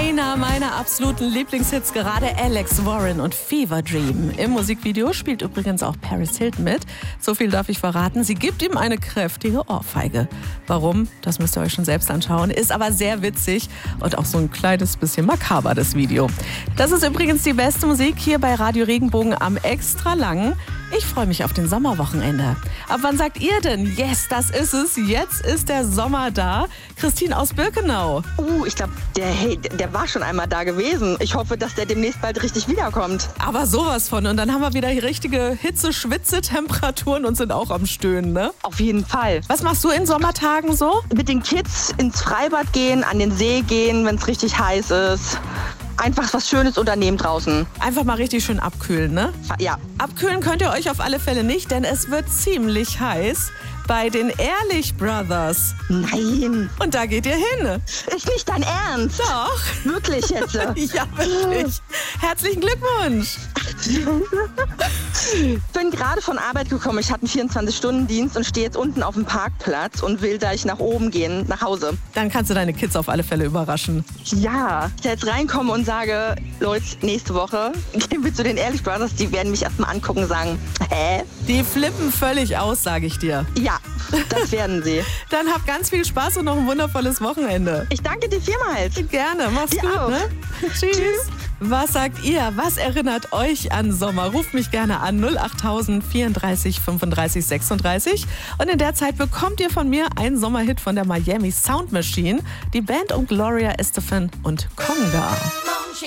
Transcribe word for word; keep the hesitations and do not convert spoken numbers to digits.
Einer meiner absoluten Lieblingshits, gerade Alex Warren und Fever Dream. Im Musikvideo spielt übrigens auch Paris Hilton mit. So viel darf ich verraten. Sie gibt ihm eine kräftige Ohrfeige. Warum? Das müsst ihr euch schon selbst anschauen. Ist aber sehr witzig und auch so ein kleines bisschen makaber, das Video. Das ist übrigens die beste Musik hier bei Radio Regenbogen am extra langen. Ich freue mich auf den Sommerwochenende. Ab wann sagt ihr denn? Yes, das ist es. Jetzt ist der Sommer da. Christine aus Birkenau. Uh, ich glaube, der, hey, der war schon einmal da gewesen. Ich hoffe, dass der demnächst bald richtig wiederkommt. Aber sowas von. Und dann haben wir wieder hier richtige Hitze-Schwitze-Temperaturen und sind auch am Stöhnen, ne? Auf jeden Fall. Was machst du in Sommertagen so? Mit den Kids ins Freibad gehen, an den See gehen, wenn es richtig heiß ist. Einfach was Schönes unternehmen draußen. Einfach mal richtig schön abkühlen, ne? Ja. Abkühlen könnt ihr euch auf alle Fälle nicht, denn es wird ziemlich heiß bei den Ehrlich Brothers. Nein. Und da geht ihr hin. Ist nicht dein Ernst? Doch. Wirklich jetzt? Ja, wirklich. Herzlichen Glückwunsch. Ich bin gerade von Arbeit gekommen. Ich hatte einen vierundzwanzig-Stunden-Dienst und stehe jetzt unten auf dem Parkplatz und will gleich nach oben gehen, nach Hause. Dann kannst du deine Kids auf alle Fälle überraschen. Ja, ich jetzt reinkomme und sage, Leute, nächste Woche gehen wir zu den Ehrlich Brothers. Die werden mich erstmal angucken und sagen, hä? Die flippen völlig aus, sage ich dir. Ja, das werden sie. Dann habt ganz viel Spaß und noch ein wundervolles Wochenende. Ich danke dir vielmals. Gerne, mach's Dir gut, auch. ne? Tschüss. Tschüss. Was sagt ihr? Was erinnert euch an Sommer? Ruft mich gerne an null achttausend vierunddreißig fünfunddreißig sechsunddreißig. Und in der Zeit bekommt ihr von mir einen Sommerhit von der Miami Sound Machine. Die Band um Gloria Estefan und Conga.